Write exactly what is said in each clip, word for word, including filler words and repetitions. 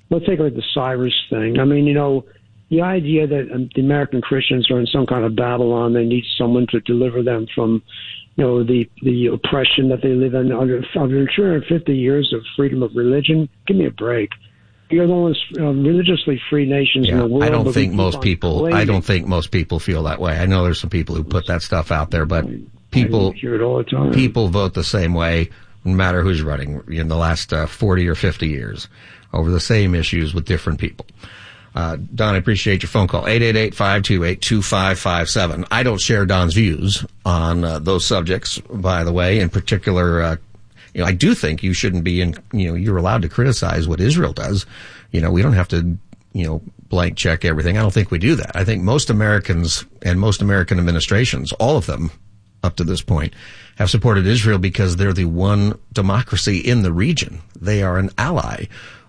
Let's take like the Cyrus thing. I mean, you know, the idea that um, the American Christians are in some kind of Babylon, they need someone to deliver them from, you know, the the oppression that they live in under, under two hundred fifty years of freedom of religion. Give me a break. You're the most uh, religiously free nations yeah, in the world. I don't think most people. Claiming. I don't think most people feel that way. I know there's some people who put that stuff out there, but people I hear it all the time. People vote the same way, no matter who's running. In the last uh, forty or fifty years, over the same issues with different people. Uh, Don, I appreciate your phone call. eight eight eight, five two eight, two five five seven. I don't share Don's views on uh, those subjects, by the way. In particular, uh, you know, I do think you shouldn't be in, you know, you're allowed to criticize what Israel does. You know, we don't have to, you know, blank check everything. I don't think we do that. I think most Americans and most American administrations, all of them up to this point, have supported Israel because they're the one democracy in the region. They are an ally.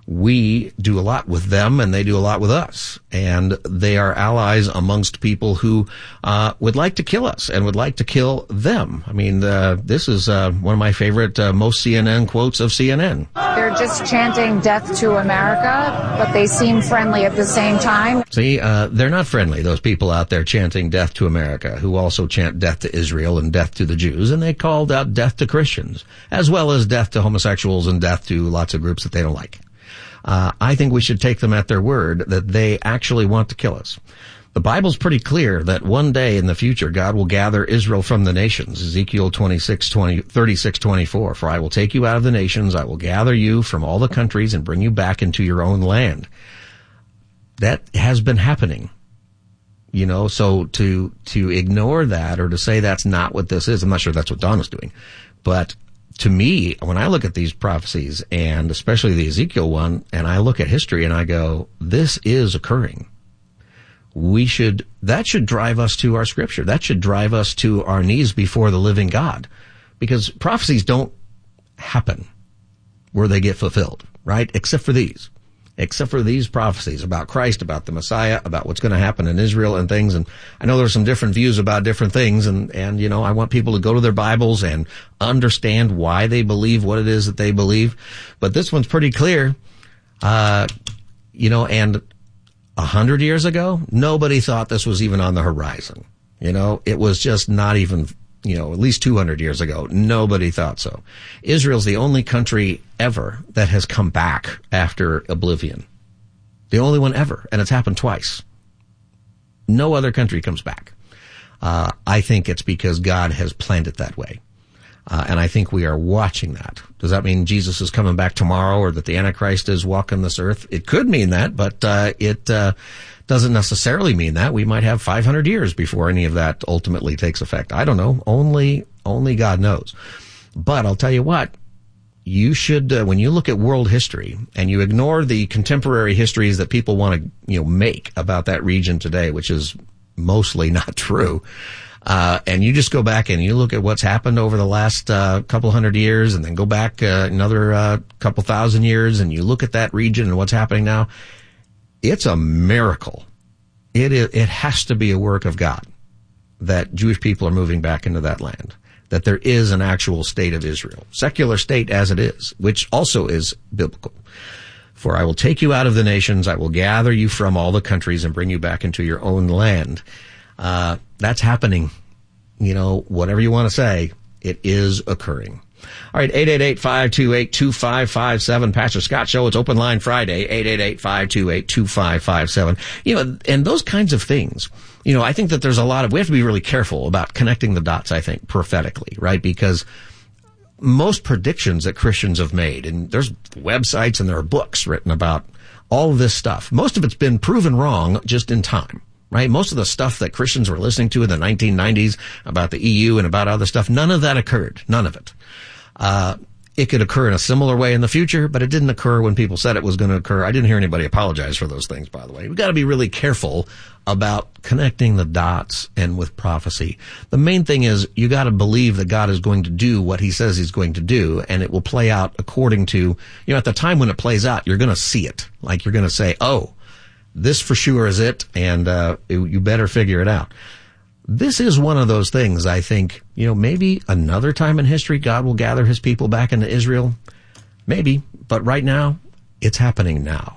We do a lot with them, and they do a lot with us. And they are allies amongst people who uh would like to kill us and would like to kill them. I mean, uh, this is uh one of my favorite, uh, most C N N quotes of C N N. They're just chanting death to America, but they seem friendly at the same time. See, uh they're not friendly, those people out there chanting death to America, who also chant death to Israel and death to the Jews. And they called out death to Christians, as well as death to homosexuals and death to lots of groups that they don't like. Uh, I think we should take them at their word that they actually want to kill us. The Bible's pretty clear that one day in the future, God will gather Israel from the nations. Ezekiel twenty-six, twenty, thirty-six, twenty-four. For I will take you out of the nations. I will gather you from all the countries and bring you back into your own land. That has been happening. You know, so to, to ignore that or to say that's not what this is, I'm not sure that's what Don is doing, but to me, when I look at these prophecies, and especially the Ezekiel one, and I look at history and I go, this is occurring. We should, that should drive us to our scripture. That should drive us to our knees before the living God. Because prophecies don't happen where they get fulfilled, right? Except for these. Except for these prophecies about Christ, about the Messiah, about what's going to happen in Israel and things. And I know there's some different views about different things. And, and, you know, I want people to go to their Bibles and understand why they believe what it is that they believe. But this one's pretty clear. Uh, you know, and a hundred years ago, nobody thought this was even on the horizon. You know, it was just not even, you know, at least two hundred years ago, nobody thought so. Israel's the only country ever that has come back after oblivion. The only one ever, and it's happened twice. No other country comes back. Uh, I think it's because God has planned it that way. Uh, and I think we are watching that. Does that mean Jesus is coming back tomorrow or that the Antichrist is walking this earth? It could mean that, but uh, it uh, doesn't necessarily mean that. We might have five hundred years before any of that ultimately takes effect. I don't know. Only, only God knows. But I'll tell you what, you should, uh, when you look at world history and you ignore the contemporary histories that people want to, you know, make about that region today, which is mostly not true, Uh, and you just go back and you look at what's happened over the last uh, couple hundred years and then go back uh, another uh, couple thousand years and you look at that region and what's happening now, it's a miracle. It is, it has to be a work of God that Jewish people are moving back into that land, that there is an actual state of Israel, secular state as it is, which also is biblical. For I will take you out of the nations, I will gather you from all the countries and bring you back into your own land. Uh, that's happening. You know, whatever you want to say, it is occurring. All right, eight eight eight, five two eight, two five five seven, Pastor Scott Show. It's Open Line Friday, eight eight eight, five two eight, two five five seven. You know, and those kinds of things, you know, I think that there's a lot of, we have to be really careful about connecting the dots, I think, prophetically, right? Because most predictions that Christians have made, and there's websites and there are books written about all of this stuff, most of it's been proven wrong just in time. Right? Most of the stuff that Christians were listening to in the nineteen nineties about the E U and about other stuff, none of that occurred. None of it. Uh, it could occur in a similar way in the future, but it didn't occur when people said it was going to occur. I didn't hear anybody apologize for those things, by the way. We've got to be really careful about connecting the dots and with prophecy. The main thing is you got to believe that God is going to do what he says he's going to do, and it will play out according to, you know, at the time when it plays out, you're going to see it. Like you're going to say, oh, this for sure is it, and uh you better figure it out. This is one of those things, I think, you know, maybe another time in history God will gather his people back into Israel. Maybe, but right now, it's happening now.